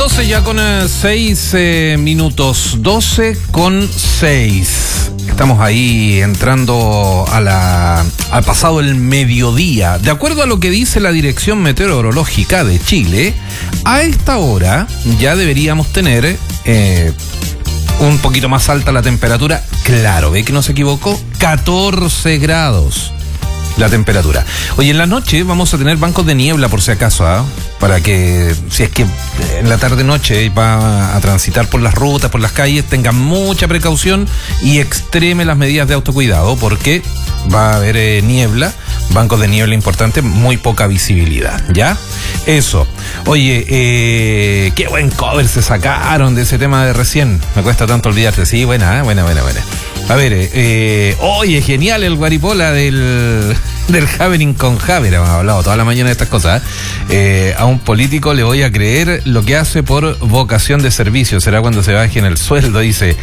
12 ya con 6 minutos, 12 con 6. Estamos ahí entrando al pasado el mediodía. De acuerdo a lo que dice la Dirección Meteorológica de Chile, a esta hora ya deberíamos tener un poquito más alta la temperatura. Claro, ¿ve que no se equivocó? 14 grados la temperatura. Oye, en la noche vamos a tener bancos de niebla por si acaso, para que si es que en la tarde-noche va a transitar por las rutas, por las calles, tenga mucha precaución y extreme las medidas de autocuidado, porque va a haber niebla, bancos de niebla importantes, muy poca visibilidad, ¿ya? Eso. Oye, qué buen cover se sacaron de ese tema de recién. Me cuesta tanto olvidarte. Sí, buena. A ver, oye, genial el guaripola del Happening con Javier. Hemos hablado toda la mañana de estas cosas. A un político le voy a creer lo que hace por vocación de servicio. Será cuando se bajen el sueldo, dice,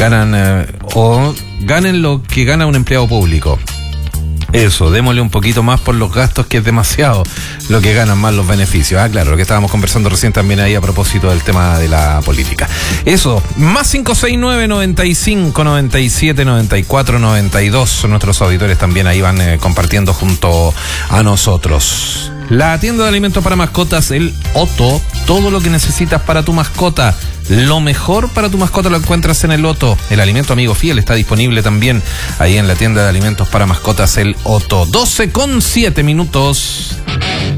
ganen lo que gana un empleado público. Eso, démosle un poquito más por los gastos, que es demasiado lo que ganan más los beneficios. Claro, lo que estábamos conversando recién también ahí a propósito del tema de la política. Eso, más 569-95-97-94-92. Nuestros auditores también ahí van compartiendo junto a nosotros. La tienda de alimentos para mascotas, el Otto. Todo lo que necesitas para tu mascota. Lo mejor para tu mascota lo encuentras en el Otto. El alimento amigo fiel está disponible también ahí en la tienda de alimentos para mascotas, el Otto. 12 con 7 minutos.